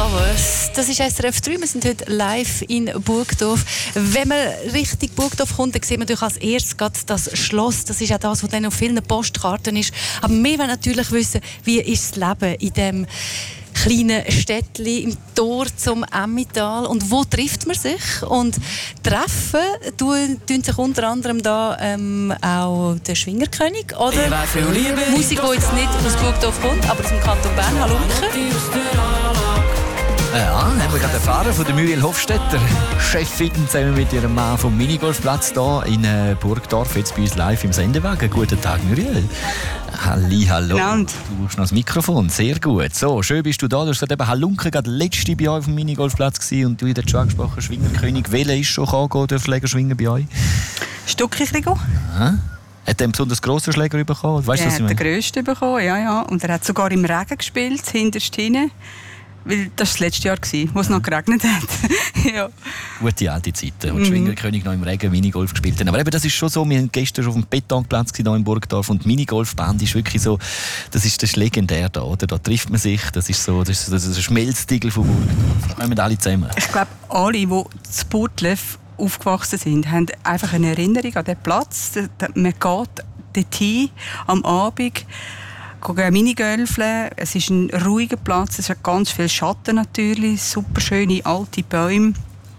Lovers. Das ist SRF 3. Wir sind heute live in Burgdorf. Wenn man Richtung Burgdorf kommt, dann sieht man natürlich als erstes gerade das Schloss. Das ist auch das, was dann auf vielen Postkarten ist. Aber wir wollen natürlich wissen, wie ist das Leben in diesem kleinen Städtchen im Tor zum Emmental und wo trifft man sich? Und treffen tun sich unter anderem da auch der Schwingerkönig oder Musik, die jetzt nicht aus Burgdorf kommt, aber aus dem Kanton Bern. Hallo Michael. Ja, haben wir gerade erfahren von der Muriel Hofstetter, Chefin zusammen mit ihrem Mann vom Minigolfplatz hier in Burgdorf, jetzt bei uns live im Sendewagen. Guten Tag, Muriel. Hallo. Du brauchst noch das Mikrofon, sehr gut. So, schön bist du da. Du hast gesagt, Halunke, gerade letzte bei euch auf dem Minigolfplatz gewesen und du hast schon angesprochen, Schwingerkönig. Welcher ist schon gekommen, der Schläger schwingen bei euch? Stucki Rigo. Hat er einen besonders grossen Schläger bekommen? Weißt, er hat den grössten bekommen, ja. Und er hat sogar im Regen gespielt, hinterst hinein. Weil das war das letzte Jahr, wo es noch geregnet hat. Ja. Gute alte Zeiten, wo die Schwingerkönig noch im Regen Minigolf gespielt haben. Aber eben, das ist schon so, wir waren gestern schon auf dem Betonplatz hier in Burgdorf und die Minigolfband ist wirklich so, das ist legendär da, oder? Da trifft man sich, das ist ein Schmelztiegel von Burgdorf. Da kommen alle zusammen. Ich glaube, alle, die zu Burgdorf aufgewachsen sind, haben einfach eine Erinnerung an diesen Platz. Man geht dorthin am Abend, Minigolfen. Es ist ein ruhiger Platz, es hat ganz viel Schatten natürlich, super schöne alte Bäume.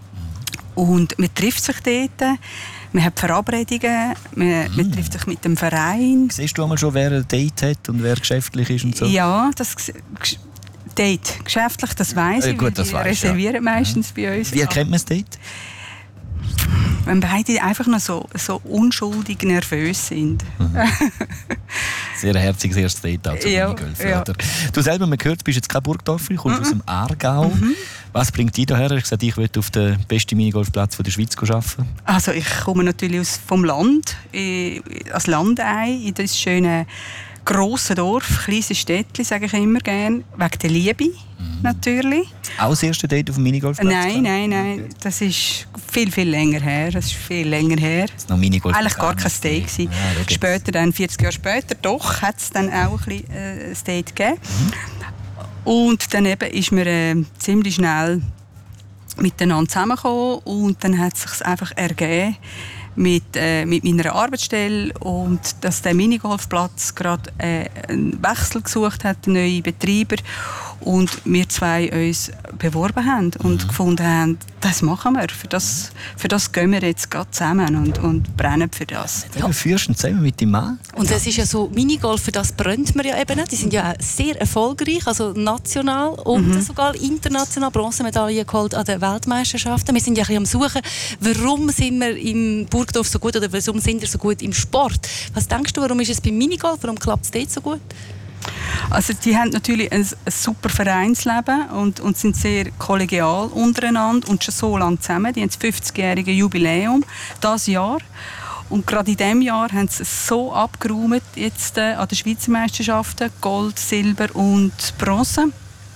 Und man trifft sich dort, man hat Verabredungen, man trifft sich mit dem Verein. Siehst du einmal schon, wer ein Date hat und wer geschäftlich ist und so? Ja, das Date. Geschäftlich, das weiss ich, gut, das wir reservieren meistens bei uns. Wie erkennt man das Date? Wenn beide einfach noch so unschuldig nervös sind. Sehr herziges erstes Date auch zum Minigolf. Ja. Du selber, man hört, du bist jetzt kein Burgdorfer, du kommst aus dem Aargau. Was bringt dich daher? Du hast gesagt, ich will auf den besten Minigolfplatz der Schweiz arbeiten. Also ich komme natürlich vom Land, als Landei, in das schöne grosse Dorf, kleines Städtchen, sage ich immer gerne, wegen der Liebe natürlich. Auch das erste Date auf dem Minigolfplatz? Nein, das ist viel länger her. Das ist noch Minigolf eigentlich gar kein Date gewesen. Ja, später, dann 40 Jahre später, doch, hat es dann auch ein Date gegeben. Und dann eben ist man ziemlich schnell miteinander zusammengekommen und dann hat es sich einfach ergeben, mit meiner Arbeitsstelle und dass der Minigolfplatz gerade einen Wechsel gesucht hat, einen neuen Betreiber und wir zwei uns beworben haben und gefunden haben, das machen wir, für das gehen wir jetzt gerade zusammen und brennen für das. Ja. Du führst ihn zusammen mit deinem Mann? Und es ist ja so, Minigolf, für das brennt man ja eben nicht. Die sind ja sehr erfolgreich, also national und sogar international Bronzemedaillen geholt an den Weltmeisterschaften. Wir sind ja ein bisschen am Suchen, warum sind wir im Burgdorf so gut oder warum sind wir so gut im Sport? Was denkst du, warum ist es beim Minigolf, warum klappt es dort so gut? Also die haben natürlich ein super Vereinsleben und sind sehr kollegial untereinander und schon so lange zusammen. Die haben das 50-jährige Jubiläum dieses Jahr. Und gerade in diesem Jahr haben sie es so abgeräumt jetzt, an den Schweizer Meisterschaften, Gold, Silber und Bronze.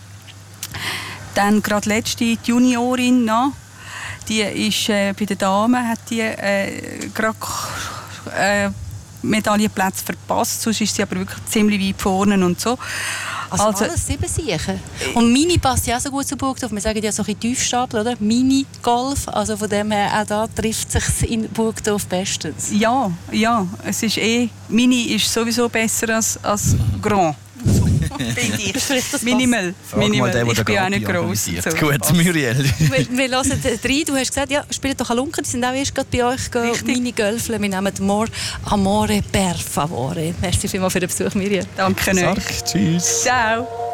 Dann gerade letzte die Juniorin noch, die ist bei den Damen, hat die gerade Medaillenplätze verpasst, sonst ist sie aber wirklich ziemlich weit vorne und so. Also alles 7 Siechen. Und Mini passt ja auch so gut zu Burgdorf. Wir sagen ja so ein Tiefstapel, oder? Mini-Golf. Also von dem her, auch da trifft es sich in Burgdorf bestens. Ja. Es ist Mini ist sowieso besser als Grand. Finde ich. Minimal. Ich bin auch nicht gross. So. Gut, Muriel. Wir hören rein. Du hast gesagt, ja, spielt doch Halunke. Die sind auch erst gerade bei euch Minigolfen. Wir nehmen More Amore per Favore. Merci vielmals für den Besuch, Muriel. Danke. Tschüss. Ciao.